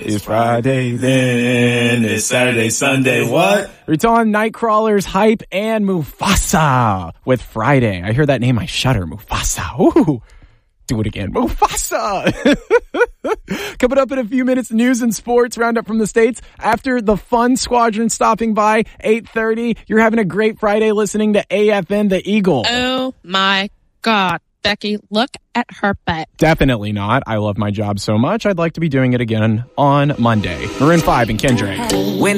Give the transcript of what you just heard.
It's Friday, then it's Saturday, Sunday, what? It's on Nightcrawler's Hype and Mufasa with Friday. I hear that name, I shudder. Mufasa. Ooh. Do it again. Mufasa! Coming up in a few minutes, news and sports roundup from the States. After the Fun Squadron stopping by, 8:30. You're having a great Friday listening to AFN The Eagle. Oh my God. Becky, look at her butt. Definitely not. I love my job so much, I'd like to be doing it again on Monday. Maroon 5 and Kendrick.